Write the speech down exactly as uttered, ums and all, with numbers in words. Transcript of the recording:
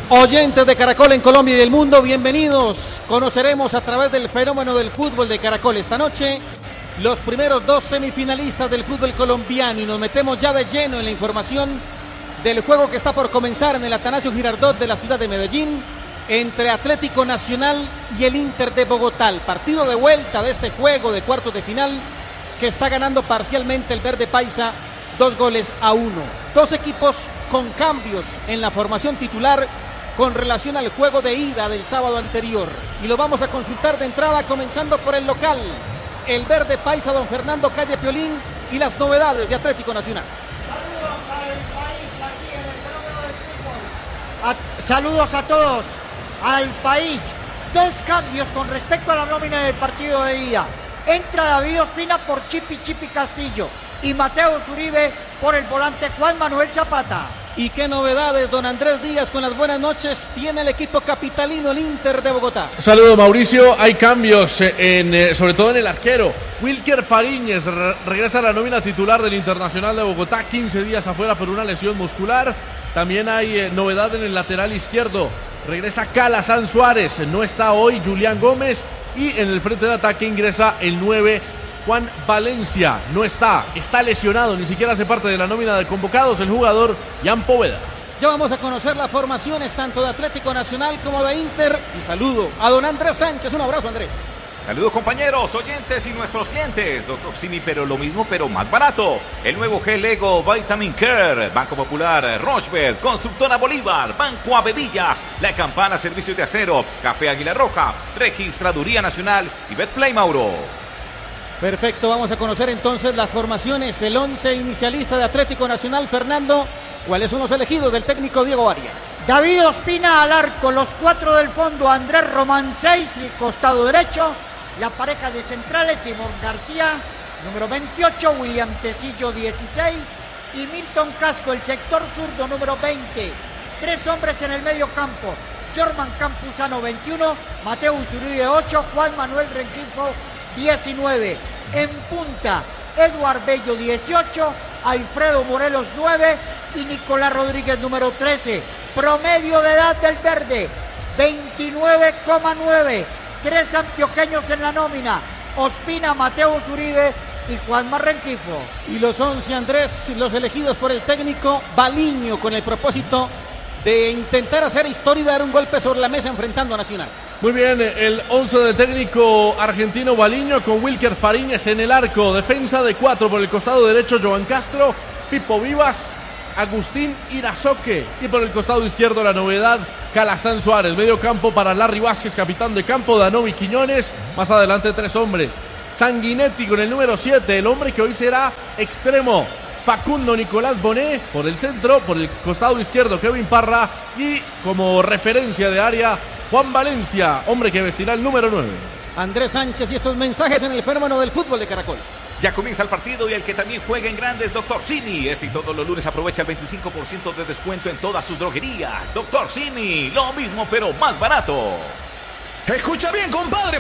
Oyentes de Caracol en Colombia y del mundo, bienvenidos. Conoceremos a través del fenómeno del fútbol de Caracol esta noche los primeros dos semifinalistas del fútbol colombiano y nos metemos ya de lleno en la información del juego que está por comenzar en el Atanasio Girardot de la ciudad de Medellín entre Atlético Nacional y el Inter de Bogotá. El partido de vuelta de este juego de cuartos de final que está ganando parcialmente el Verde Paisa dos goles a uno. Dos equipos con cambios en la formación titular con relación al juego de ida del sábado anterior. Y lo vamos a consultar de entrada comenzando por el local. El Verde Paisa, don Fernando Calle Piolín, y las novedades de Atlético Nacional. Saludos al país aquí en el fenómeno del fútbol. A, saludos a todos, al país. Dos cambios con respecto a la nómina del partido de ida. Entra David Ospina por Chipi Chipi Castillo y Mateo Zuribe por el volante Juan Manuel Zapata. ¿Y qué novedades, don Andrés Díaz, con las buenas noches tiene el equipo capitalino, el Inter de Bogotá? Saludos, Mauricio. Hay cambios, en, sobre todo en el arquero. Wilker Fariñez re regresa a la nómina titular del Internacional de Bogotá, quince días afuera por una lesión muscular. También hay eh, novedad en el lateral izquierdo. Regresa Calazán Suárez, no está hoy Julián Gómez. Y en el frente de ataque ingresa el nueve, Juan Valencia. No está, está lesionado, ni siquiera hace parte de la nómina de convocados el jugador Jan Poveda. Ya vamos a conocer las formaciones tanto de Atlético Nacional como de Inter. Y saludo a don Andrés Sánchez. Un abrazo, Andrés. Saludos, compañeros, oyentes y nuestros clientes. Doctor Simi, pero lo mismo, pero más barato. El nuevo gel Ego Vitamin Care. Banco Popular, Rochebet, Constructora Bolívar, Banco Avevillas, La Campana Servicios de Acero, Café Águila Roja, Registraduría Nacional y Betplay Mauro. Perfecto, vamos a conocer entonces las formaciones. El once inicialista de Atlético Nacional, Fernando. ¿Cuáles son los elegidos del técnico Diego Arias? David Ospina al arco, los cuatro del fondo, Andrés Román seis, el costado derecho. La pareja de centrales, Simón García, número veintiocho, William Tecillo, dieciséis, y Milton Casco, el sector zurdo, número veinte. Tres hombres en el medio campo, Jorman Campuzano, veintiuno, Mateo Zuribe, ocho, Juan Manuel Renquifo, diecinueve. En punta, Eduard Bello, dieciocho, Alfredo Morelos, nueve, y Nicolás Rodríguez, número trece. Promedio de edad del verde, veintinueve coma nueve. Tres antioqueños en la nómina, Ospina, Mateo Zuribe y Juan Marrenquifo. Y los once, Andrés, los elegidos por el técnico Baliño, con el propósito de intentar hacer historia y dar un golpe sobre la mesa enfrentando a Nacional. Muy bien, el once de técnico argentino Baliño con Wilker Fariñez en el arco. Defensa de cuatro por el costado derecho, Joan Castro, Pipo Vivas, Agustín Irazoque, y por el costado izquierdo la novedad, Calazán Suárez. Medio campo para Larry Vázquez, capitán de campo, Danovi Quiñones, más adelante tres hombres. Sanguinetti con el número siete, el hombre que hoy será extremo, Facundo Nicolás Bonet por el centro, por el costado izquierdo Kevin Parra, y como referencia de área Juan Valencia, hombre que vestirá el número nueve. Andrés Sánchez y estos mensajes en el fenómeno del fútbol de Caracol. Ya comienza el partido y el que también juega en grandes, Doctor Simi. Este y todos los lunes aprovecha el veinticinco por ciento de descuento en todas sus droguerías. Doctor Simi, lo mismo pero más barato. Escucha bien, compadre.